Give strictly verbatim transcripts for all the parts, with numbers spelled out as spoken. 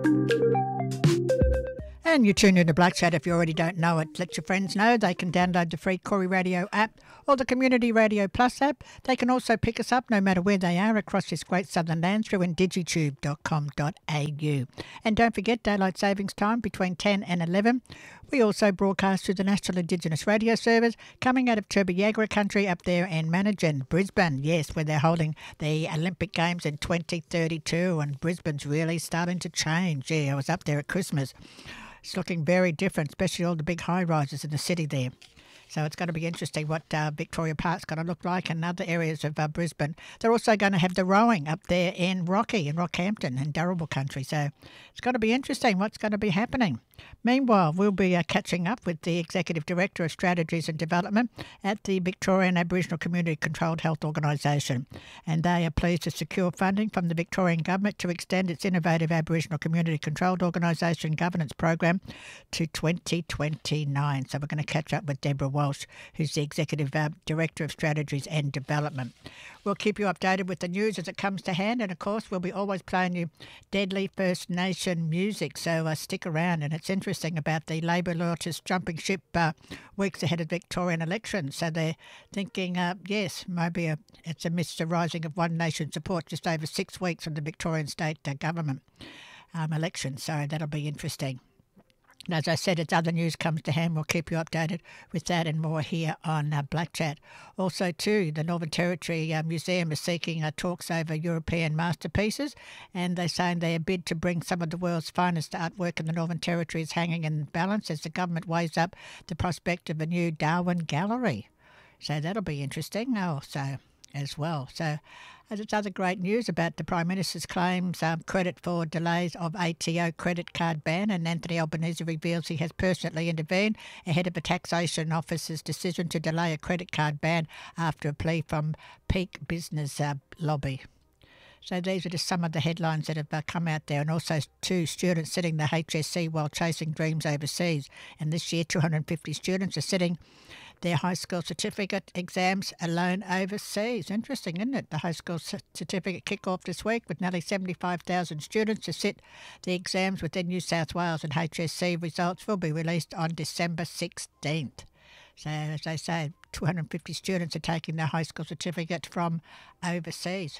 And you tune in to Black Chat if you already don't know it. Let your friends know they can download the free Corey Radio app or the Community Radio Plus app. They can also pick us up no matter where they are across this great southern land through indigitube dot com dot a u. And don't forget daylight savings time between ten and eleven. We also broadcast through the National Indigenous Radio Service coming out of Turbiagra country up there in Mannigan, Brisbane. Yes, where they're holding the Olympic Games in twenty thirty-two, and Brisbane's really starting to change. Yeah, I was up there at Christmas. It's looking very different, especially all the big high-rises in the city there. So it's going to be interesting what uh, Victoria Park's going to look like and other areas of uh, Brisbane. They're also going to have the rowing up there in Rocky, in Rockhampton, in Durrable country. So it's going to be interesting what's going to be happening. Meanwhile, we'll be uh, catching up with the Executive Director of Strategies and Development at the Victorian Aboriginal Community Controlled Health Organisation. And they are pleased to secure funding from the Victorian Government to extend its innovative Aboriginal Community Controlled Organisation governance program to twenty twenty-nine. So we're going to catch up with Deborah Walsh, who's the Executive uh, Director of Strategies and Development. We'll keep you updated with the news as it comes to hand, and of course we'll be always playing you deadly First Nation music, so uh, stick around. And it's interesting about the Labor loyalists jumping ship uh, weeks ahead of Victorian elections, so they're thinking, uh, yes, maybe a, it's amidst a rising of One Nation support just over six weeks from the Victorian state uh, government um, election, so that'll be interesting. And as I said, as other news comes to hand, we'll keep you updated with that and more here on uh, Black Chat. Also, too, the Northern Territory uh, Museum is seeking uh, talks over European masterpieces, and they're saying they bid to bring some of the world's finest artwork in the Northern Territory is hanging in balance as the government weighs up the prospect of a new Darwin Gallery. So that'll be interesting also as well. So as it's other great news about the Prime Minister's claims um, credit for delays of A T O credit card ban, and Anthony Albanese reveals he has personally intervened ahead of a taxation officer's decision to delay a credit card ban after a plea from Peak Business uh, Lobby. So these are just some of the headlines that have uh, come out there, and also two students sitting the H S C while chasing dreams overseas. And this year, two hundred fifty students are sitting their high school certificate exams alone overseas. Interesting, isn't it? The high school certificate kick-off this week with nearly seventy-five thousand students to sit the exams within New South Wales, and H S C results will be released on December sixteenth. So, as I say, two hundred fifty students are taking their high school certificate from overseas.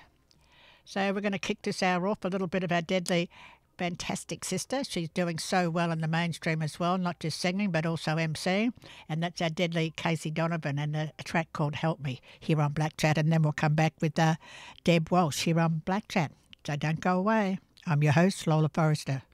So we're going to kick this hour off a little bit of our deadly fantastic sister. She's doing so well in the mainstream as well, not just singing but also emceeing, and that's our deadly Casey Donovan and a, a track called Help Me here on Black Chat, and then we'll come back with uh, Deb Walsh here on Black Chat. So don't go away. I'm your host, Lola Forrester.